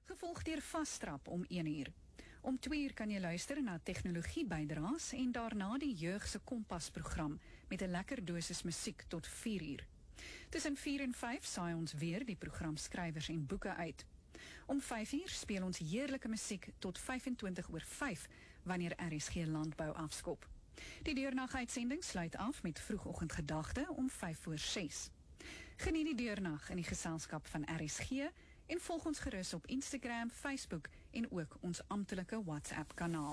gevolg deur Vastrap om 1:00. Om 2:00 kan jy luister na tegnologie bydraes en daarna die jeugse kompasprogram met 'n lekker dosis musiek tot 4:00. Tussen 4 en 5 saai ons weer die program skrywers en boeke uit. Om 5:00 speel ons heerlike musiek tot 5:25 wanneer RSG Landbou afskop. Die deurnaguitsending sluit af met vroegoggendgedagte om 5:06. Geniet die deurnag in die geselskap van RSG en volg ons gerus op Instagram, Facebook en ook ons amptelike WhatsApp kanaal.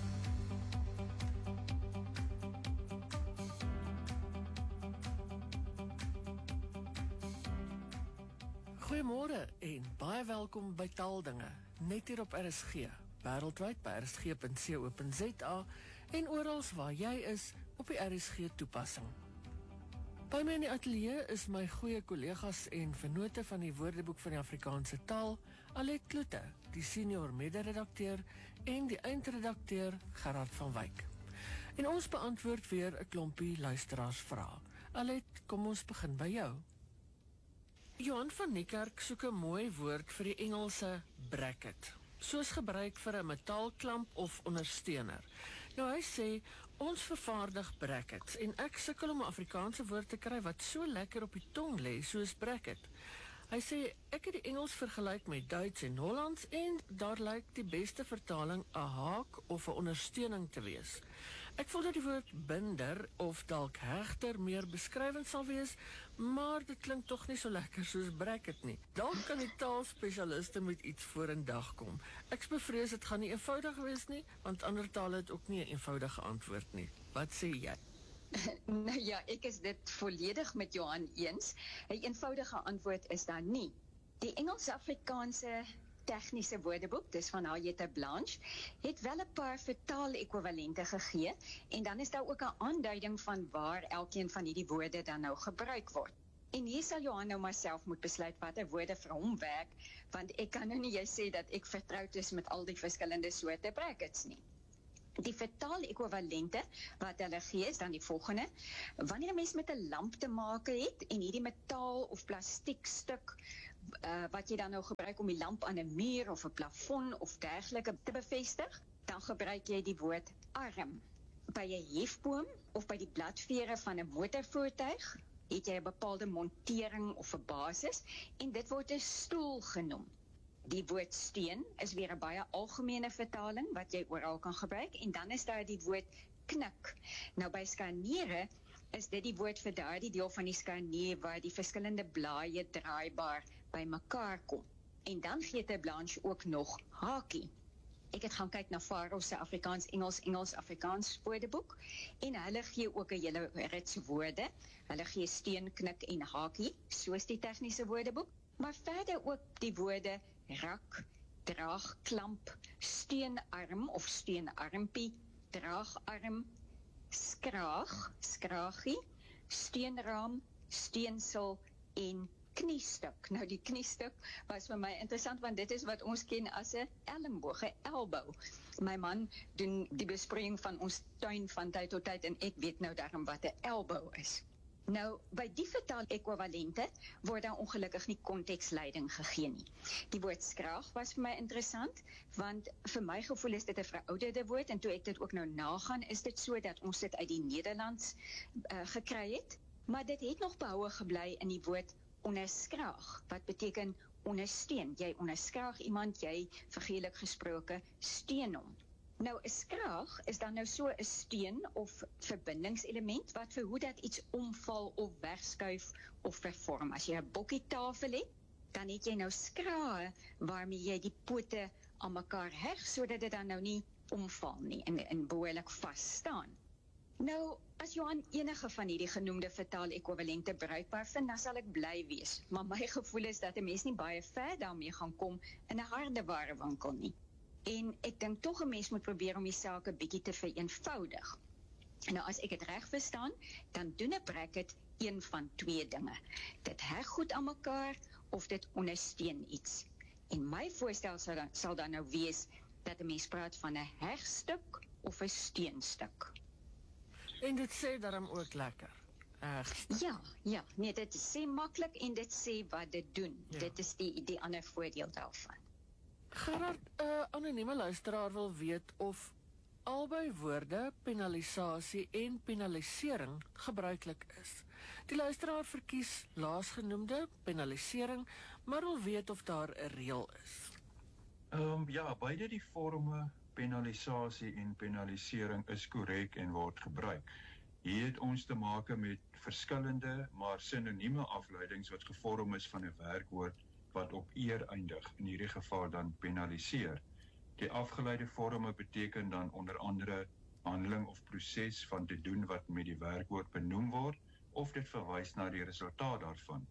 Goeiemôre en baie welkom by Taaldinge, net hier op RSG, wêreldwyd by rsg.co.za en oral waar jy is op die RSG toepassing. By my in die ateljee is my goeie kollegas en vennote van die Woordeboek van die Afrikaanse taal, Alet Kloete, die senior mede-redakteur en die eindredakteur Gerard van Wyk. En ons beantwoord weer 'n klompie luisteraarsvrae. Alet, kom ons begin by jou. Johan van Niekerk soek 'n mooi woord vir die Engelse bracket, soos gebruik vir 'n metaalklamp of ondersteuner. Nou hy sê, ons vervaardig brackets en ek sukkel om 'n Afrikaanse woord te kry wat so lekker op die tong lê soos bracket. Hy sê, ek het die Engels vergelyk met Duits en Hollands en daar lyk die beste vertaling 'n haak of 'n ondersteuning te wees. Ek voel dat die woord binder of dalk hegter meer beskrywend sal wees, maar dit klink tog nie so lekker soos bracket nie. Dalk kan die taalspesialiste met iets vorendag kom. Ek bevrees dit gaan nie eenvoudig wees nie, want ander tale het ook nie 'n eenvoudige antwoord nie. Wat sê jy? Nou ja, ek is dit volledig met Johan eens. 'n eenvoudige antwoord is daar nie. Die Engels-Afrikaanse tegniese woordeboek, dis van Harriet Blanche, het wel 'n paar vertaal-ekwivalente gegee en dan is daar ook 'n aanduiding van waar elkeen van hierdie woorde dan nou gebruik word. En hier sal Johan nou maar self moet besluit watter woorde vir hom werk, want ek kan nou nie jy sê dat ek vertroud is met al die verskillende soorte brackets nie. Die vertaal-ekwivalente wat hulle gee is dan die volgende. Wanneer 'n mens met 'n lamp te maak het en hierdie metaal of plastiek stuk wat jy dan nou gebruik om die lamp aan 'n muur of 'n plafon of dergelike te bevestig, dan gebruik jy die woord arm. By 'n hefboom of by die bladvere van 'n motorvoertuig het jy 'n bepaalde montering of 'n basis en dit word 'n stoel genoem. Die woord steen is weer 'n baie algemene vertaling wat jy oral kan gebruik en dan is daar die woord knik. Nou by skanere is dit die woord vir daardie deel van die skaneer waar die verskillende blaaie draaibaar by mekaar kom. En dan gee dit Blanche ook nog hakie. Ek het gaan kyk na Faro se Afrikaans woordeboek en hulle gee ook 'n hele rits woorde. Hulle gee steen, knik en hakie, soos die tegniese woordeboek. Maar verder ook die woorde rak, draag, klamp, steenarm of steenarmpie, draagarm, skraag, skraagie, steenraam, steensel en kniestuk. Nou die kniestuk was vir my interessant want dit is wat ons ken as 'n elmboog, 'n elbow. My man doen die besproeiing van ons tuin van tyd tot tyd en ek weet nou daarom wat 'n elbow is. Nou, by die vertaal-ekwivalente word daar ongelukkig nie konteksleiding gegee nie. Die woord skraag was vir my interessant, want vir my gevoel is dit 'n verouderde woord, en toe ek dit ook nou nagaan, is dit so dat ons dit uit die Nederlands gekry het, maar dit het nog behoue gebly in die woord onderskraag, wat beteken ondersteun. Jy onderskraag iemand, jy vergeelik gesproke, steun hom. Nou, 'n skraag is dan nou so 'n steun of verbindingselement wat verhoed dat iets omval of wegskuif of vervorm. As jy 'n bokkietafel het, dan het jy nou skrae waarmee jy die pote aan mekaar heg sodat dit dan nou nie omval nie en behoorlik vas staan. Nou, as Johan enige van hierdie genoemde vertaal-ekwivalente bruikbaar vind, dan sal ek bly wees. Maar my gevoel is dat 'n mens nie baie ver daarmee gaan kom in 'n hardewarewinkel nie. En ek dink tog 'n mens moet probeer om die saak 'n bietjie te vereenvoudig. Nou, as ek dit reg verstaan, dan doen 'n bracket een van twee dinge. Dit heg goed aan mekaar of dit ondersteun iets. En my voorstel sal dan nou wees dat 'n mens praat van 'n hegstuk of 'n steenstuk. En dit sê daarom ook lekker. Ja, nee, dit sê maklik en dit sê wat dit doen. Ja. Dit is die ander voordeel daarvan. Gerard, 'n anonieme luisteraar wil weet of albei woorde, penalisasie en penalisering, gebruiklik is. Die luisteraar verkies laasgenoemde, penalisering, maar wil weet of daar 'n reël is. Ja, beide die forme penalisasie en penalisering is korrek en word gebruik. Hier het ons te make met verskillende, maar sinonieme afleidings wat gevorm is van 'n werkwoord wat op eer eindig, in hierdie geval dan penaliseer. Die afgeleide vorme beteken dan onder andere handeling of proses van te doen wat met die werkwoord benoem word, of dit verwys na die resultaat daarvan.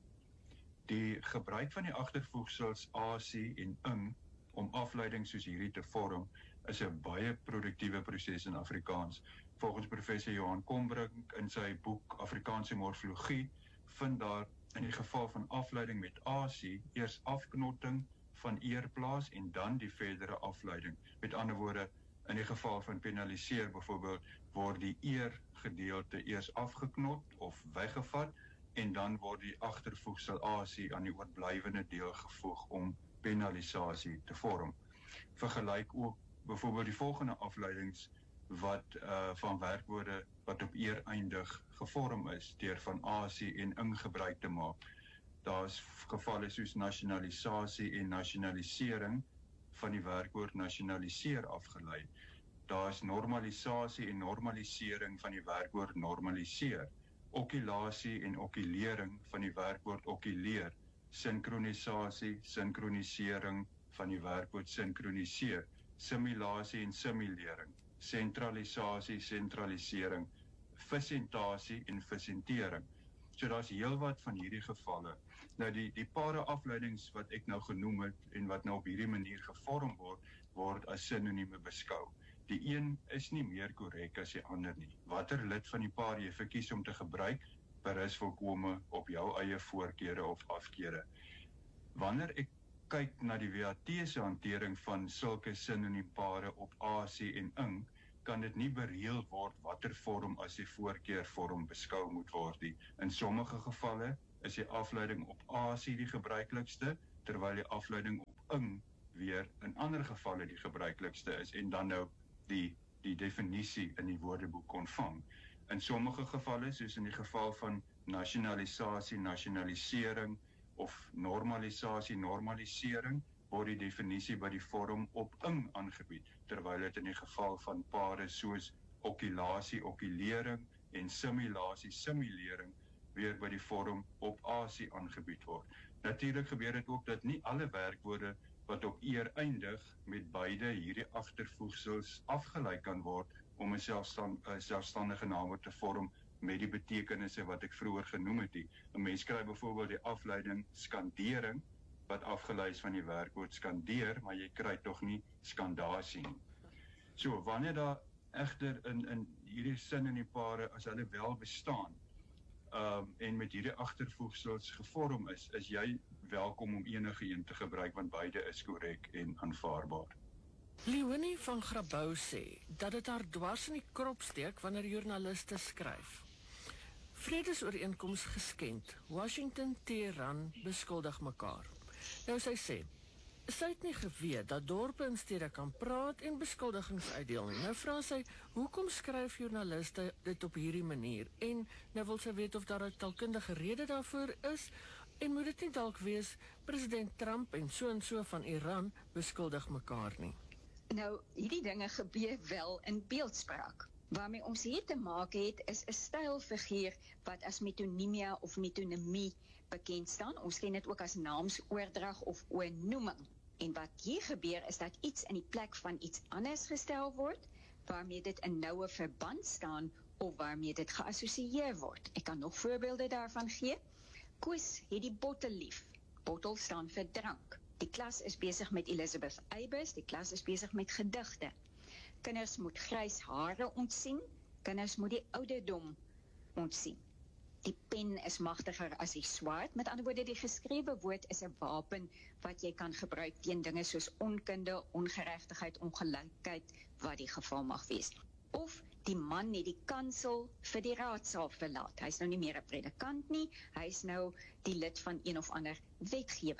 Die gebruik van die agtervoegsels asi en ing om afleidings soos hierdie te vorm, is 'n baie produktiewe proses in Afrikaans. Volgens professor Johan Kombrink in sy boek Afrikaanse morfologie, vind daar in die geval van afleiding met asi eers afknotting van eer plaas en dan die verdere afleiding. Met ander woorde, in die geval van penaliseer byvoorbeeld, word die eer gedeelte eers afgeknot of weggevat en dan word die agtervoegsel asi aan die oorblywende deel gevoeg om penalisasie te vorm. Vergelyk ook byvoorbeeld die volgende afleidings wat van werkwoorde wat op eer eindig gevorm is deur van asi en ing gebruik te maak. Daar's gevalle soos nasionalisasie en nasionalisering van die werkwoord nasionaliseer afgelei. Daar's normalisasie en normalisering van die werkwoord normaliseer. Okulasie en okulering van die werkwoord okuleer. Sinkronisasie, sinkronisering van die werkwoord sinkroniseer. Simulasie en simulering. Sentralisasie, sentralisering. Fisentasie en fisentering. So daar's heelwat van hierdie gevalle. Nou die paar afleidings wat ek nou genoem het en wat nou op hierdie manier gevorm word as sinonieme beskou. Die een is nie meer korrek as die ander nie. Watter lid van die paar jy verkies om te gebruik, berus volkome op jou eie voorkeure of afkeure. Wanneer ek kyk na die WAT se hantering van sulke sinoniempare op asi en ing, kan dit nie bereël word watter vorm as die voorkeurvorm beskou moet word nie. In sommige gevalle is die afleiding op asi die gebruiklikste, terwyl die afleiding op ing weer in ander gevalle die gebruiklikste is en dan nou die definisie in die woordeboek ontvang. In sommige gevalle, soos in die geval van nasionalisasie, nasionalisering of normalisasie, normalisering, word die definisie by die vorm op ing aangebied, terwyl dit in die geval van pare soos okulasie, okulering en simulasie, simulering weer by die vorm op asi aangebied word. Natuurlik gebeur dit ook dat nie alle werkwoorde wat op eer eindig met beide hierdie agtervoegsels afgelei kan word om 'n selfstandige naamwoord te vorm met die betekenisse wat ek vroeër genoem het. 'n Mens skryf byvoorbeeld die afleiding skandering wat afgelei is van die werkwoord skandeer, maar jy kry tog nie skandasie nie. So, wanneer daar egter in hierdie sin in die pare, as hulle wel bestaan, en met hierdie agtervoegsels gevorm is jy welkom om enige een te gebruik, want beide is korrek en aanvaarbaar. Leonie van Grabouw sê dat dit haar dwars in die krop steek wanneer joernaliste skryf. Vredesooreenkoms geskend. Washington, Teheran beskuldig mekaar. Nou sy sê, sy het nie geweet dat dorpe en stede kan praat en beskuldigings uitdeel nie. Nou vra sy, hoekom skryf joernaliste dit op hierdie manier? En nou wil sy weet of daar 'n taalkundige rede daarvoor is, en moet dit nie dalk wees, president Trump en so van Iran beskuldig mekaar nie. Nou, hierdie dinge gebeur wel in beeldspraak. Waarmee ons hier te maak het, is 'n stylfiguur wat as metonimia of metonimie bekend staan. Ons ken dit ook as naamsoordrag of oornoeming. En wat hier gebeur is dat iets in die plek van iets anders gestel word, waarmee dit in noue verband staan of waarmee dit geassosieer word. Ek kan nog voorbeelde daarvan gee. Koos het die bottel lief. Bottel staan vir drank. Die klas is besig met Elizabeth Eybers, die klas is besig met gedigte. Kinders moet grys hare ontsien, kinders moet die ouderdom ontsien. Die pen is magtiger as die swaard, met ander woorde die geskrewe woord is 'n wapen wat jy kan gebruik teen dinge soos onkunde, ongeregtigheid, ongelykheid, wat die geval mag wees. Of die man het die kansel vir die raadsaal verlaat. Hy is nou nie meer 'n predikant nie, hy is nou die lid van een of ander wetgewer.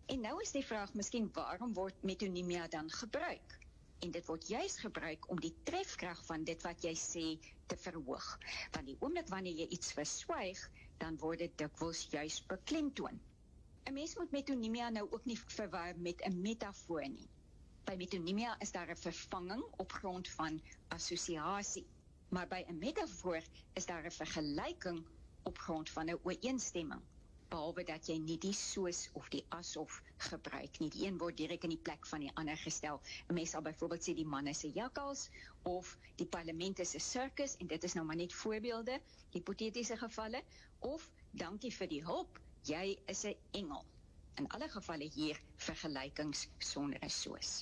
En nou is die vraag miskien waarom word metonimia dan gebruik? En dit word juist gebruik om die trefkrag van dit wat jy sê te verhoog. Want die oomblik wanneer jy iets verswyg, dan word dit dikwels juist beklemtoon. 'n Mens moet metonimia nou ook nie verwar met 'n metafoor nie. By metonimia is daar 'n vervanging op grond van assosiasie, maar by 'n metafoor is daar 'n vergelyking op grond van 'n ooreenstemming, behalwe dat jy nie die soos of die asof gebruik nie. Die een word direk in die plek van die ander gestel. 'n Mens sal byvoorbeeld sê die man is 'n jakkals of die parlement is 'n sirkus, en dit is nou maar net voorbeelde, hipotetiese gevalle, of dankie vir die hulp, jy is 'n engel. In alle gevalle hier vergelykings sonder 'n soos.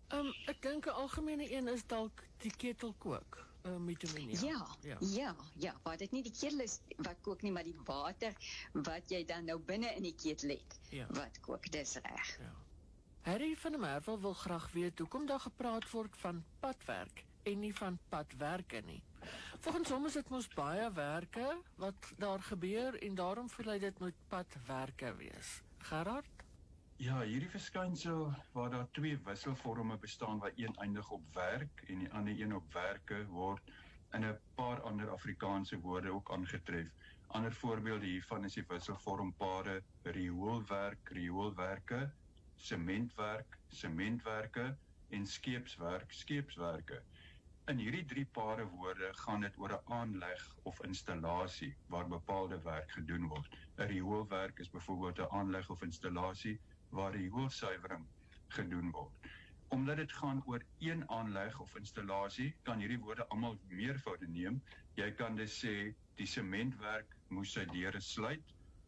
Ek dink 'n algemene een is dalk die ketelkook, metonimia. Ja, waar dit nie die ketel is wat kook nie, maar die water wat jy dan nou binne in die ketel het, wat kook, dis reg. Ja. Harry van der Merwe wil graag weet hoekom daar gepraat word van padwerk en nie van padwerke nie. Volgens hom is dit mos baie werke wat daar gebeur en daarom voel hy dit moet padwerke wees. Gerard? Ja, hierdie verskynsel waar daar twee wisselforme bestaan waar een eindig op werk en die ander een op werke word in 'n paar ander Afrikaanse woorde ook aangetref. Ander voorbeelde hiervan is die wisselvormpare rioolwerk, rioolwerke, sementwerk, sementwerke en skeepswerk, skeepswerke. In hierdie drie pare woorde gaan dit oor 'n aanleg of installasie waar bepaalde werk gedoen word. 'n Rioolwerk is byvoorbeeld 'n aanleg of installasie waar rioolsuiwering gedoen word. Omdat dit gaan oor een aanleg of installasie, kan hierdie woorde almal meervoude neem. Jy kan dus sê die sementwerk moes sy deure sluit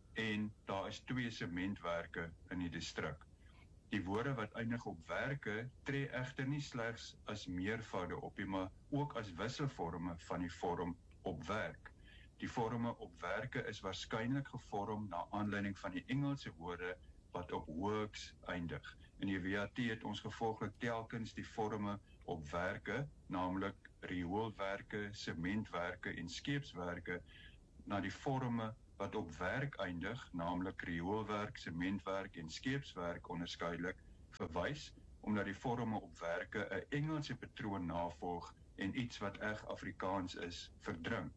en daar is 2 sementwerke in die distrik. Die woorde wat eindig op werke tree egter nie slegs as meervoude op nie, maar ook as wisselforme van die vorm op werk. Die vorme op werke is waarskynlik gevorm na aanleiding van die Engelse woorde wat op works eindig. In die WAT het ons gevolglik telkens die vorme op werke, naamlik rioolwerke, sementwerke en skeepswerke, na die vorme wat op werk eindig, naamlik rioolwerk, sementwerk en skeepswerk onderskeidelik, verwys, omdat die vorme op werke 'n Engelse patroon navolg en iets wat reg Afrikaans is, verdring.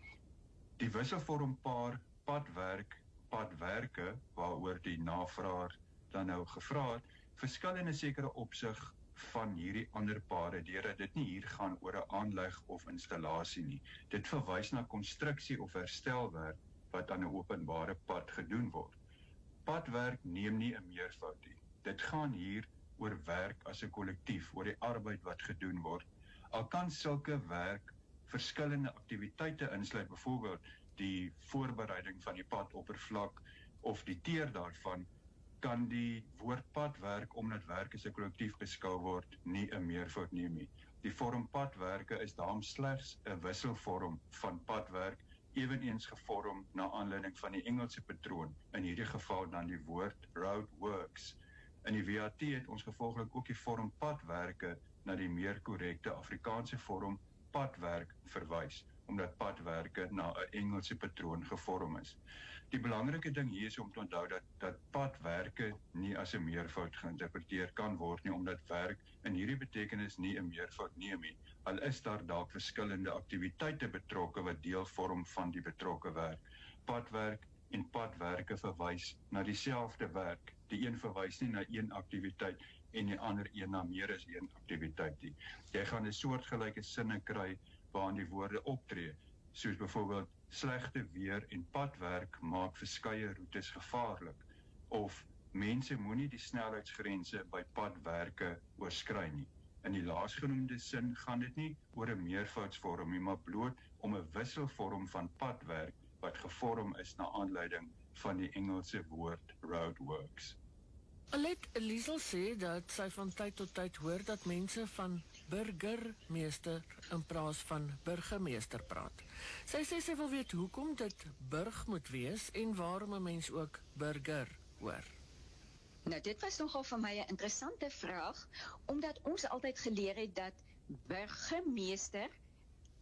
Die wisselvormpaar padwerk, padwerke, waaroor die navraer dan nou gevra het, verskil in 'n sekere opsig van hierdie ander pare, deurdat dit nie hier gaan oor 'n aanleg of installasie nie. Dit verwys na konstruksie of herstelwerk wat aan 'n openbare pad gedoen word. Padwerk neem nie 'n meervoud nie. Dit gaan hier oor werk as 'n kollektief, oor die arbeid wat gedoen word. Al kan sulke werk verskillende aktiwiteite insluit, byvoorbeeld die voorbereiding van die padoppervlak of die teer daarvan, kan die woord padwerk, omdat werk as 'n kollektief beskou word, nie 'n meervoud neem nie. Die vorm padwerke is daarom slegs 'n wisselvorm van padwerk, eweneens gevorm na aanleiding van die Engelse patroon, in hierdie geval dan die woord roadworks. In die WAT het ons gevolglik ook die vorm padwerke na die meer korrekte Afrikaanse vorm padwerk verwys, omdat padwerke na 'n Engelse patroon gevorm is. Die belangrike ding hier is om te onthou dat padwerke nie as 'n meervoud geïnterpreteer kan word nie, omdat werk in hierdie betekenis nie 'n meervoud neem nie. Al is daar dalk verskillende aktiwiteite betrokke wat deel vorm van die betrokke werk. Padwerk en padwerke verwys na dieselfde werk. Die een verwys nie na een aktiwiteit en die ander een na meer as een aktiwiteit nie. Jy gaan 'n soortgelyke sinne kry waarin die woorde optree, soos byvoorbeeld slegte weer en padwerk maak verskeie roetes gevaarlik, of mense moenie die snelheidsgrense by padwerke oorskry nie. In die laasgenoemde sin gaan dit nie oor 'n meervoudsvorm nie, maar bloot om 'n wisselvorm van padwerk wat gevorm is na aanleiding van die Engelse woord roadworks. Alet Liesel sê dat sy van tyd tot tyd hoor dat mense van burgermeester in plaas van burgemeester praat. Sy sê sy wil weet hoekom dit burg moet wees en waarom 'n mens ook burger hoor. Nou, dit was nogal vir my 'n interessante vraag, omdat ons altyd geleer het dat burgemeester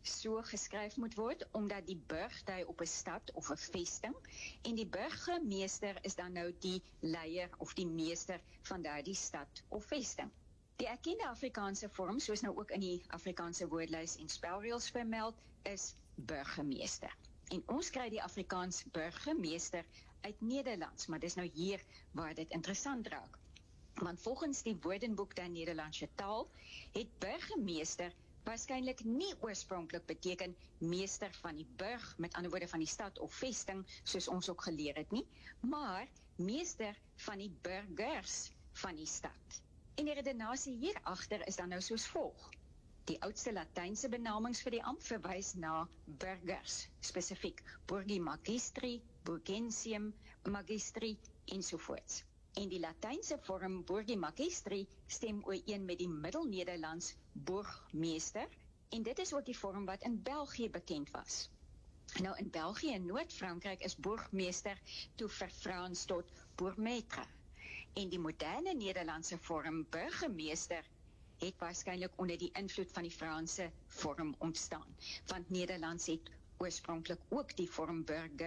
so geskryf moet word, omdat die burg dui op 'n stad of 'n vesting, en die burgemeester is dan nou die leier of die meester van daardie stad of vesting. Die erkende Afrikaanse vorm, soos nou ook in die Afrikaanse woordlys en spelreëls vermeld, is burgemeester. En ons kry die Afrikaans burgemeester uit Nederlands, maar dis nou hier waar dit interessant raak. Want volgens die Woordenboek der Nederlandse taal het burgemeester waarskynlik nie oorspronklik beteken meester van die burg, met ander woorde van die stad of vesting, soos ons ook geleer het nie, maar meester van die burgers van die stad. En die redenasie hierachter is dan nou soos volg. Die oudste Latynse benamings vir die ampt verwys na burgers, spesifiek burgi magistri, burgensium magistri ensovoorts. En die Latynse vorm burgi magistri stem ooreen met die Middelnederlands burgmeester, en dit is ook die vorm wat in België bekend was. Nou in België en Noord-Frankryk is burgmeester toe verfraans tot bourgmestre. En die moderne Nederlandse vorm burgemeester het waarskynlik onder die invloed van die Franse vorm ontstaan, want Nederlands het oorspronklik ook die vorm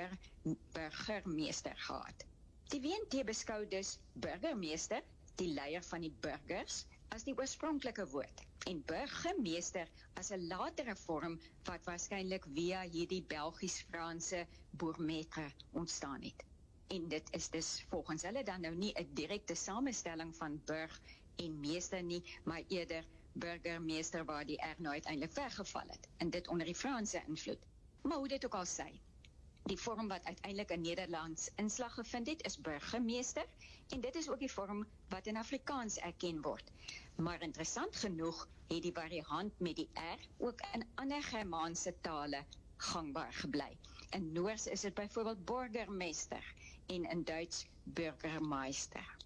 burgermeester gehad. Die WNT beskou dus burgemeester, die leier van die burgers, as die oorspronklike woord, en burgemeester as 'n latere vorm wat waarskynlik via hierdie Belgisch-Franse bourgmestre ontstaan het. En dit is dus volgens hulle dan nou nie 'n direkte samestelling van burg en meester nie, maar eerder burgermeester waar die R nou uiteindelik weggeval het, en dit onder die Franse invloed. Maar hoe dit ook al sê, die vorm wat uiteindelik in Nederlands inslag gevind het, is burgemeester, en dit is ook die vorm wat in Afrikaans erken word. Maar interessant genoeg het die variant met die R ook in ander Germaanse tale gangbaar gebly. In Noors is dit byvoorbeeld burgermeester en in Duits burgermeister.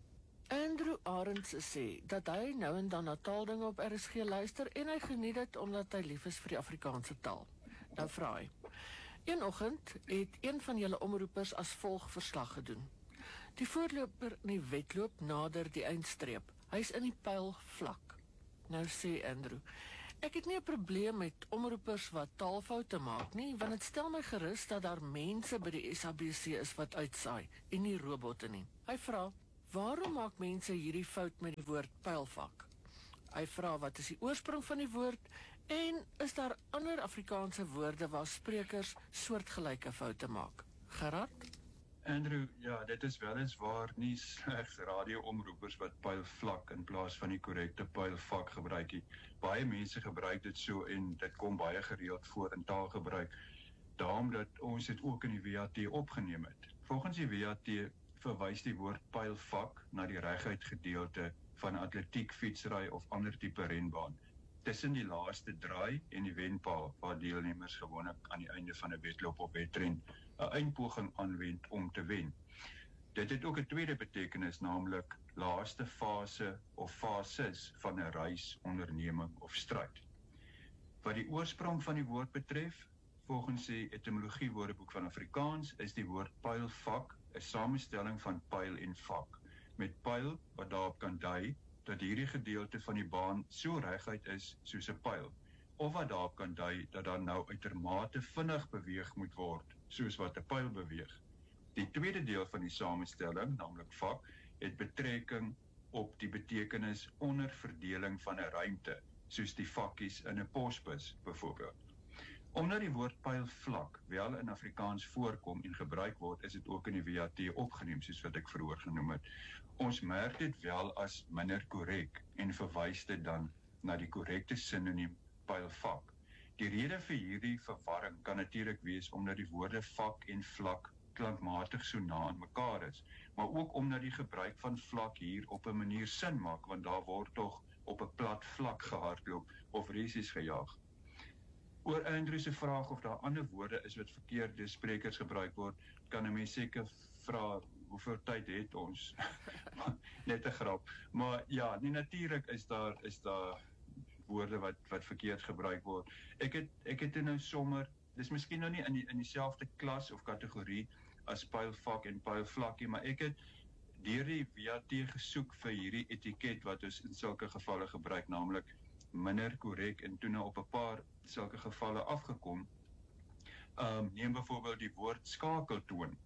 Andrew Arends sê dat hy nou en dan na taaldinge op RSG luister en hy geniet dit omdat hy lief is vir die Afrikaanse taal. Nou vra hy. Een oggend het een van julle omroepers as volg verslag gedoen. Die voorloper in die wedloop nader die eindstreep. Hy's in die pyl vlak. Nou sê Andrew, ek het nie 'n probleem met omroepers wat taalfoute maak nie, want dit stel my gerus dat daar mense by die SABC is wat uitsaai en nie robotte nie. Hy vra, waarom maak mense hierdie fout met die woord pylvak? Hy vra, wat is die oorsprong van die woord en is daar ander Afrikaanse woorde waar sprekers soortgelyke foute maak? Gerard? Andrew, ja, dit is weliswaar nie slegs radioomroepers wat pylvlak in plaas van die korrekte pylvak gebruik nie. Baie mense gebruik dit so en dit kom baie gereeld voor in taalgebruik, daarom dat ons dit ook in die WAT opgeneem het. Volgens die WAT verwys die woord pylvak na die reguit gedeelte van atletiek, fietsry of ander tipe renbaan, tussen die laaste draai en die wenpaal, waar deelnemers gewoonlik aan die einde van 'n wedloop of wedren 'n eindpoging aanwend om te wen. Dit het ook 'n tweede betekenis, naamlik laaste fase of fases van 'n reis, onderneming of stryd. Wat die oorsprong van die woord betref, volgens die etymologie woordeboek van Afrikaans, is die woord pylvak 'n samestelling van pyl en vak, met pyl wat daarop kan dui dat hierdie gedeelte van die baan so reguit is soos 'n pyl, of wat daarop kan dui dat daar nou uitermate vinnig beweeg moet word, soos wat 'n pyl beweeg. Die tweede deel van die samestelling, naamlik vak, het betrekking op die betekenis onderverdeling van 'n ruimte, soos die vakkies in 'n posbus byvoorbeeld. Omdat die woord pylvlak wel in Afrikaans voorkom en gebruik word, is dit ook in die WAT opgeneem, soos wat ek vroeër genoem het. Ons merk dit wel as minder korrek en verwys dit dan na die korrekte sinoniem pylvak. Die rede vir hierdie verwarring kan natuurlik wees omdat die woorde vak en vlak klankmatig so na aan mekaar is, maar ook omdat die gebruik van vlak hier op 'n manier sin maak, want daar word tog op 'n plat vlak gehardloop of resies gejaag. Oor Andrew se vraag of daar ander woorde is wat verkeerd deur sprekers gebruik word, kan 'n mens seker vra hoeveel tyd het ons. Net 'n grap. Maar ja, nie natuurlik is daar woorde wat verkeerd gebruik word. Ek het nou sommer, dis miskien nou nie in dieselfde klas of kategorie as pylvak en pylvlakkie, maar ek het deur die WAT gesoek vir hierdie etiket wat ons in sulke gevalle gebruik, naamlik minder korrek en toe nou op 'n paar sulke gevalle afgekom. Neem byvoorbeeld die woord skakeltoon.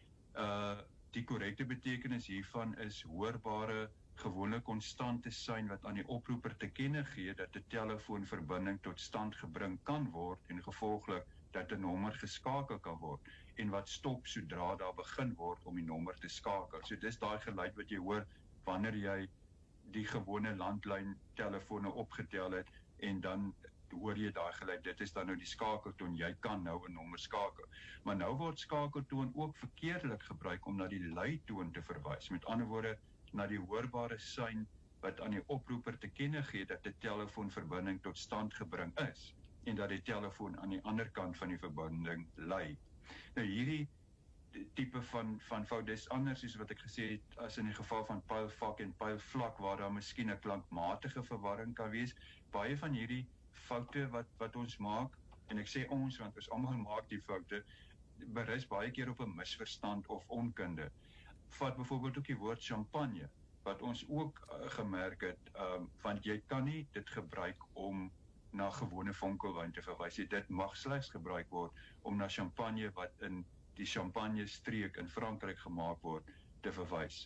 Die korrekte betekenis hiervan is hoorbare, gewone konstante sein wat aan die oproeper te kenne gee dat 'n telefoonverbinding tot stand gebring kan word en gevolglik dat 'n nommer geskakel kan word en wat stop sodra daar begin word om die nommer te skakel. So dis daai geluid wat jy hoor wanneer jy die gewone landlyn telefone opgetel het en dan hoor jy daai geluid, dit is dan nou die skakeltoon, jy kan nou 'n nommer skakel. Maar nou word skakeltoon ook verkeerdelik gebruik om na die luitoon te verwys. Met ander woorde, na die hoorbare sein wat aan die oproeper te kenne gee dat 'n telefoonverbinding tot stand gebring is en dat die telefoon aan die ander kant van die verbinding lui. Nou hierdie tipe van fout is anders soos wat ek gesê het as in die geval van pylvak en pylvlak waar daar miskien 'n klankmatige verwarring kan wees. Baie van hierdie foute wat ons maak, en ek sê ons want ons almal maak die foute, berus baie keer op 'n misverstand of onkunde. Vat byvoorbeeld ook die woord champagne, wat ons ook gemerk het, want jy kan nie dit gebruik om na gewone vonkelwyn te verwys. Dit mag slegs gebruik word om na champagne wat in die champagne streek in Frankryk gemaak word te verwys.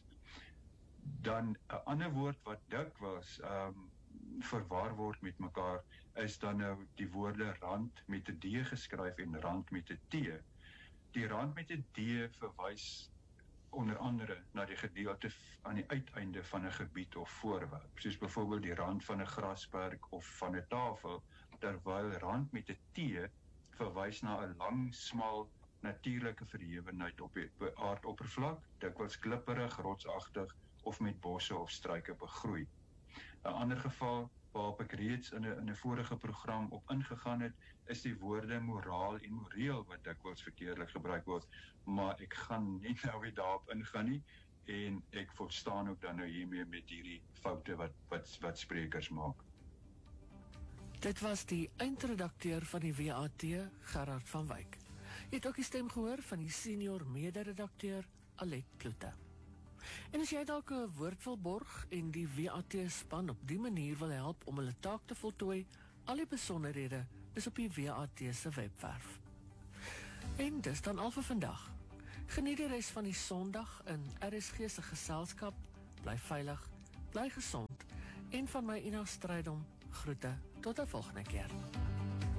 Dan 'n ander woord wat dikwels verwar word met mekaar is dan nou die woorde rand met 'n D geskryf en rand met 'n T. Die rand met 'n D verwys onder andere na die gedeelte aan die uiteinde van 'n gebied of voorwerp, soos byvoorbeeld die rand van 'n grasperk of van 'n tafel, terwyl rand met 'n T verwys na 'n lang, smal, natuurlike verhewenheid op die aardoppervlak, dikwels klipperig, rotsagtig of met bosse of struike begroei. 'n Ander geval waarop ek reeds in 'n vorige program op ingegaan het, is die woorde moraal en moreel wat dikwels verkeerdelik gebruik word, maar ek gaan nie nou weer daarop ingaan nie en ek verstaan ook dan nou hiermee met hierdie foute wat sprekers maak. Dit was die eindredakteur van die WAT, Gerard van Wyk. Jy het ook die stem gehoor van die senior mede-redakteur, Alet Kloete. En as jy dalk 'n woord wil borg en die WAT-span op die manier wil help om hulle taak te voltooi, al die besonderhede is op die WAT se webwerf. En dis dan al vir vandag. Geniet die res van die Sondag in RSG se geselskap, bly veilig, bly gesond en van my Ina Strydom groete tot 'n volgende keer.